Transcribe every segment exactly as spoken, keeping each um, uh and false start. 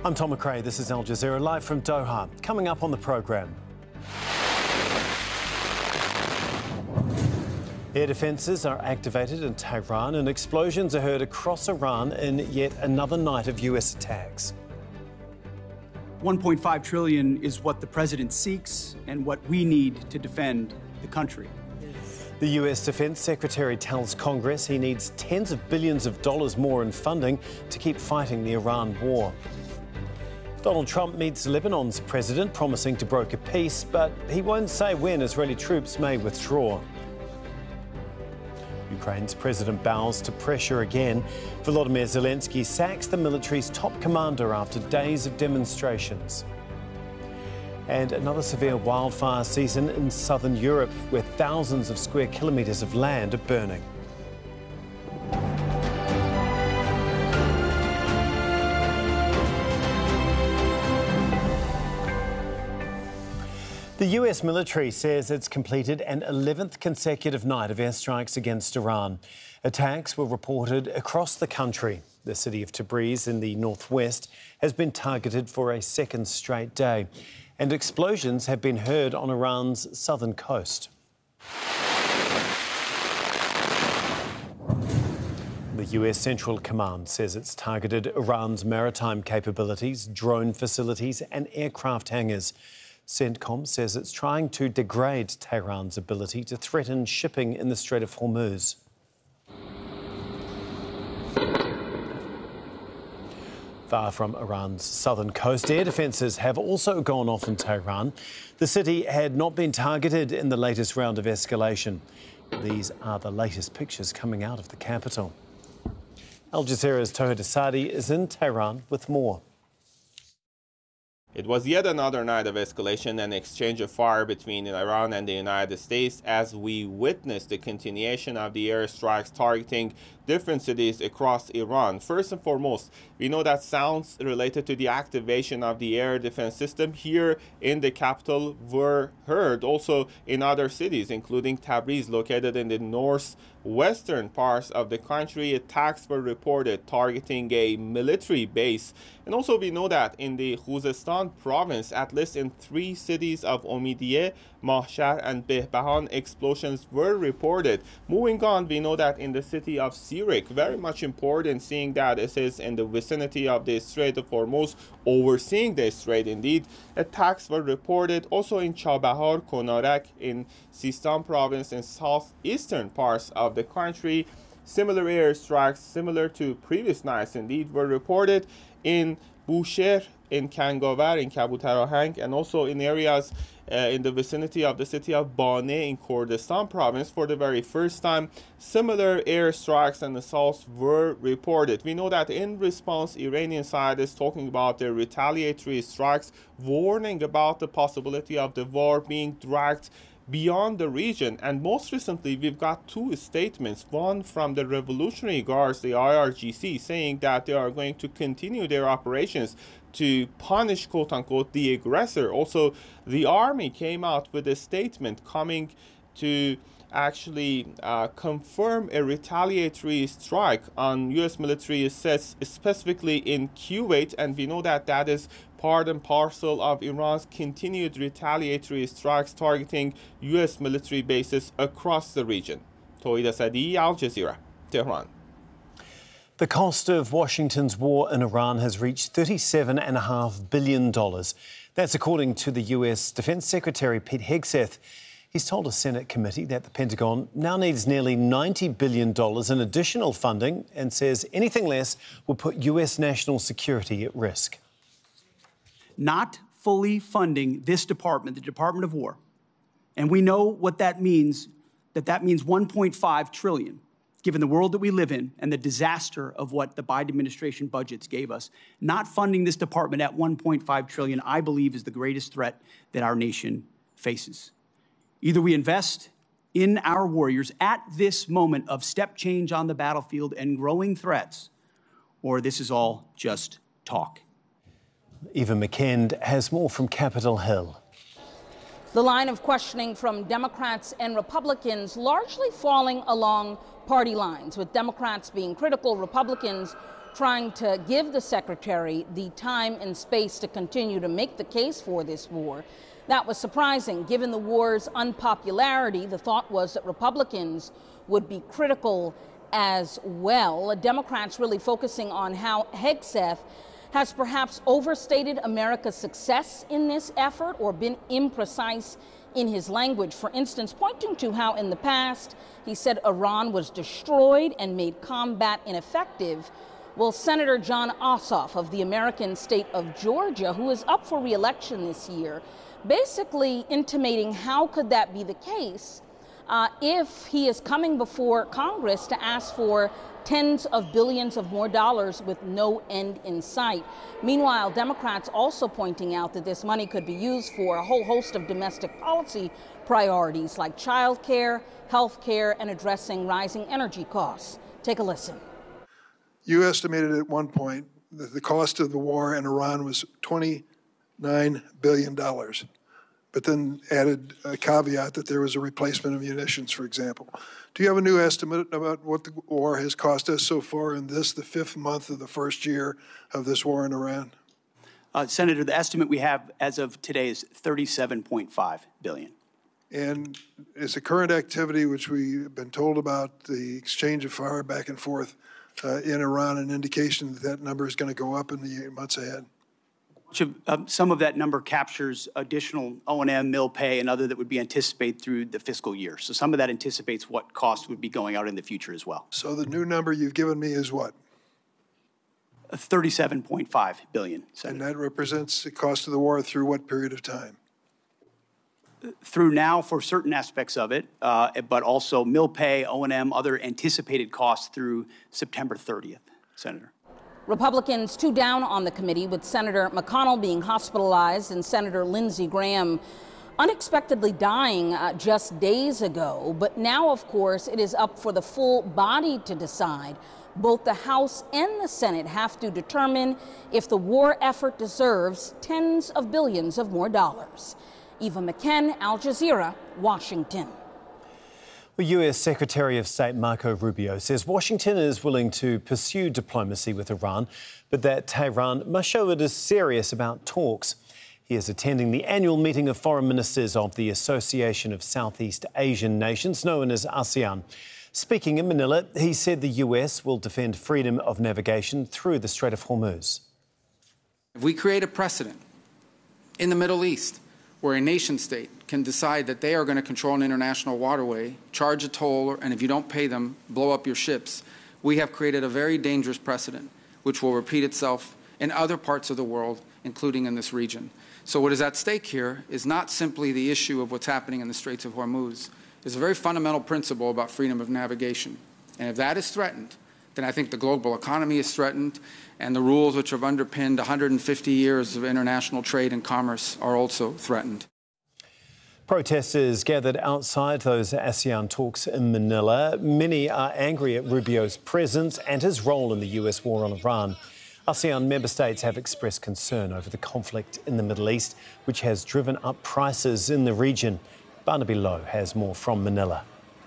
I'm Tom McRae. This is Al Jazeera live from Doha. Coming up on the programme. Air defences are activated in Tehran and explosions are heard across Iran in yet another night of U S attacks. one point five trillion dollars is what the president seeks and what we need to defend the country. The U S Defense Secretary tells Congress he needs tens of billions of dollars more in funding to keep fighting the Iran war. Donald Trump meets Lebanon's president, promising to broker peace, but he won't say when Israeli troops may withdraw. Ukraine's president bows to pressure again. Volodymyr Zelensky sacks the military's top commander after days of demonstrations. And another severe wildfire season in southern Europe, where thousands of square kilometres of land are burning. The U S military says it's completed an eleventh consecutive night of airstrikes against Iran. Attacks were reported across the country. The city of Tabriz in the northwest has been targeted for a second straight day, and explosions have been heard on Iran's southern coast. The U S Central Command says it's targeted Iran's maritime capabilities, drone facilities and aircraft hangars. CENTCOM says it's trying to degrade Tehran's ability to threaten shipping in the Strait of Hormuz. Far from Iran's southern coast, air defences have also gone off in Tehran. The city had not been targeted in the latest round of escalation. These are the latest pictures coming out of the capital. Al Jazeera's Tohid Asadi is in Tehran with more. It was yet another night of escalation and exchange of fire between Iran and the United States as we witnessed the continuation of the airstrikes targeting different cities across Iran. First and foremost, we know that sounds related to the activation of the air defense system here in the capital were heard also in other cities, including Tabriz, located in the northwestern parts of the country. Attacks were reported targeting a military base. And also we know that in the Khuzestan province, at least in three cities of Omidyeh, Mahshar and Behbahan, explosions were reported. Moving on, we know that in the city of Sirik, very much important, seeing that it is in the vicinity of the Strait of Hormuz, overseeing the strait indeed, attacks were reported also in Chabahar, Konarak, in Sistan province, in southeastern parts of the country. Similar airstrikes, similar to previous nights indeed, were reported in Bushehr, in Kangavar, in Kabutarahang, and also in areas uh, in the vicinity of the city of Bane in Kurdistan province. For the very first time, similar airstrikes and assaults were reported. We know that in response, Iranian side is talking about their retaliatory strikes, warning about the possibility of the war being dragged beyond the region. And most recently, we've got two statements, one from the Revolutionary Guards, the I R G C, saying that they are going to continue their operations to punish, quote-unquote, the aggressor. Also, the army came out with a statement coming to actually uh, confirm a retaliatory strike on U S military assets, specifically in Kuwait, and we know that that is part and parcel of Iran's continued retaliatory strikes targeting U S military bases across the region. Tohid Asadi, Al Jazeera, Tehran. The cost of Washington's war in Iran has reached thirty-seven point five billion dollars. That's according to the U S Defense Secretary Pete Hegseth. He's told a Senate committee that the Pentagon now needs nearly ninety billion dollars in additional funding and says anything less will put U S national security at risk. Not fully funding this department, the Department of War, and we know what that means, that that means one point five trillion dollars. Given the world that we live in and the disaster of what the Biden administration budgets gave us, not funding this department at one point five trillion dollars, I believe, is the greatest threat that our nation faces. Either we invest in our warriors at this moment of step change on the battlefield and growing threats, or this is all just talk. Eva McKend has more from Capitol Hill. The line of questioning from Democrats and Republicans largely falling along party lines, with Democrats being critical, Republicans trying to give the secretary the time and space to continue to make the case for this war. That was surprising. Given the war's unpopularity, the thought was that Republicans would be critical as well. Democrats really focusing on how Hegseth has perhaps overstated America's success in this effort or been imprecise in his language. For instance, pointing to how in the past he said Iran was destroyed and made combat ineffective. Well, Senator Jon Ossoff of the American state of Georgia, who is up for re-election this year, basically intimating how could that be the case uh, if he is coming before Congress to ask for tens of billions of more dollars with no end in sight. Meanwhile, Democrats also pointing out that this money could be used for a whole host of domestic policy priorities like child care, health care, and addressing rising energy costs. Take a listen. You estimated at one point that the cost of the war in Iran was twenty-nine billion dollars, but then added a caveat that there was a replacement of munitions, for example. Do you have a new estimate about what the war has cost us so far in this, the fifth month of the first year of this war in Iran? Uh, Senator, the estimate we have as of today is thirty-seven point five billion dollars. And is the current activity, which we've been told about, the exchange of fire back and forth uh, in Iran, an indication that that number is going to go up in the months ahead? Um, some of that number captures additional O and M, mill pay, and other that would be anticipated through the fiscal year. So some of that anticipates what costs would be going out in the future as well. So the new number you've given me is what? thirty-seven point five billion dollars. And that represents the cost of the war through what period of time? Through now for certain aspects of it, uh, but also mill pay, O and M, other anticipated costs through September thirtieth, Senator. Republicans two down on the committee, with Senator McConnell being hospitalized and Senator Lindsey Graham unexpectedly dying uh, just days ago. But now, of course, it is up for the full body to decide. Both the House and the Senate have to determine if the war effort deserves tens of billions of more dollars. Eva McKen, Al Jazeera, Washington. Well, U S Secretary of State Marco Rubio says Washington is willing to pursue diplomacy with Iran, but that Tehran must show it is serious about talks. He is attending the annual meeting of foreign ministers of the Association of Southeast Asian Nations, known as ASEAN. Speaking in Manila, he said the U S will defend freedom of navigation through the Strait of Hormuz. If we create a precedent in the Middle East where a nation state can decide that they are going to control an international waterway, charge a toll, and if you don't pay them, blow up your ships, we have created a very dangerous precedent, which will repeat itself in other parts of the world, including in this region. So what is at stake here is not simply the issue of what's happening in the Straits of Hormuz. It's a very fundamental principle about freedom of navigation. And if that is threatened, then I think the global economy is threatened, and the rules which have underpinned one hundred fifty years of international trade and commerce are also threatened. Protesters gathered outside those ASEAN talks in Manila. Many are angry at Rubio's presence and his role in the U S war on Iran. ASEAN member states have expressed concern over the conflict in the Middle East, which has driven up prices in the region. Barnaby Lowe has more from Manila.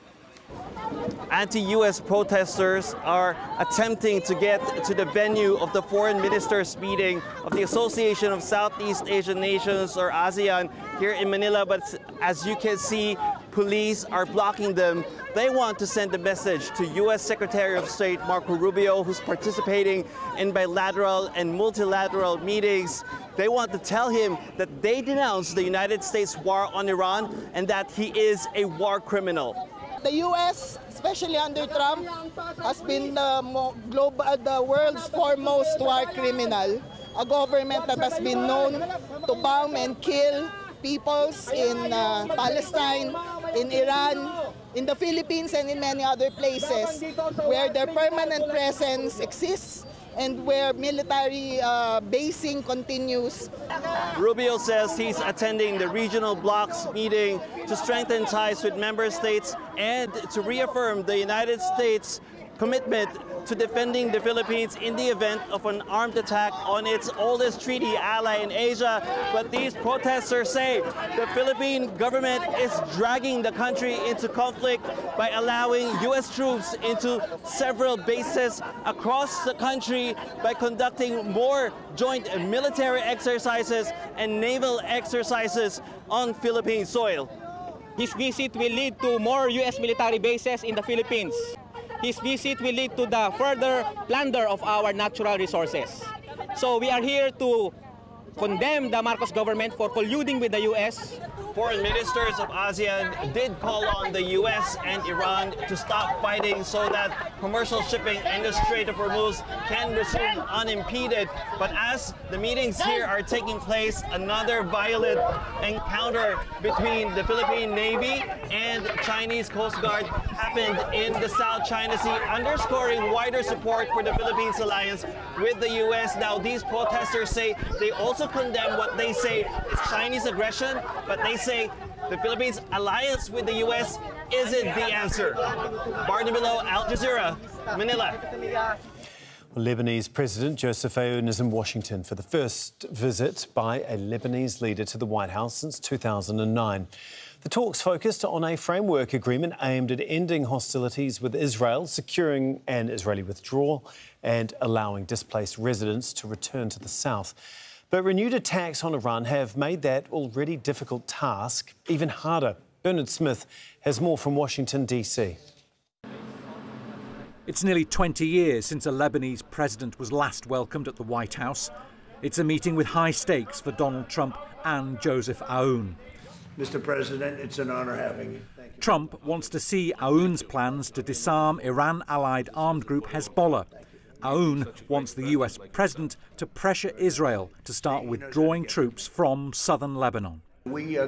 Anti-U S protesters are attempting to get to the venue of the foreign ministers meeting of the Association of Southeast Asian Nations, or ASEAN, here in Manila. But as you can see, police are blocking them. They want to send a message to U S Secretary of State Marco Rubio, who's participating in bilateral and multilateral meetings. They want to tell him that they denounce the United States war on Iran and that he is a war criminal. The U S, especially under Trump, has been the, global, the world's foremost war criminal, a government that has been known to bomb and kill peoples in uh, Palestine, in Iran, in the Philippines, and in many other places where their permanent presence exists and where military uh, basing continues. Rubio says he's attending the regional blocs meeting to strengthen ties with member states and to reaffirm the United States' commitment to defending the Philippines in the event of an armed attack on its oldest treaty ally in Asia. But these protesters say the Philippine government is dragging the country into conflict by allowing U S troops into several bases across the country, by conducting more joint military exercises and naval exercises on Philippine soil. His visit will lead to more U S military bases in the Philippines. His visit will lead to the further plunder of our natural resources. So we are here to condemn the Marcos government for colluding with the U S. Foreign ministers of ASEAN did call on the U S and Iran to stop fighting so that commercial shipping in the Strait of Hormuz can resume unimpeded. But as the meetings here are taking place, another violent encounter between the Philippine Navy and Chinese Coast Guard happened in the South China Sea, underscoring wider support for the Philippines alliance with the U S. Now, these protesters say they also condemn what they say is Chinese aggression, but they say the Philippines' alliance with the U S isn't the answer. Barney Below, Al Jazeera, Manila. Well, Lebanese President Joseph Aoun is in Washington for the first visit by a Lebanese leader to the White House since two thousand nine. The talks focused on a framework agreement aimed at ending hostilities with Israel, securing an Israeli withdrawal and allowing displaced residents to return to the south. But renewed attacks on Iran have made that already difficult task even harder. Bernard Smith has more from Washington, D C. It's nearly twenty years since a Lebanese president was last welcomed at the White House. It's a meeting with high stakes for Donald Trump and Joseph Aoun. Mister President, it's an honor having you. Thank you. Trump wants to see Aoun's plans to disarm Iran-allied armed group Hezbollah. Aoun wants the U S president to pressure Israel to start withdrawing troops from southern Lebanon. We uh,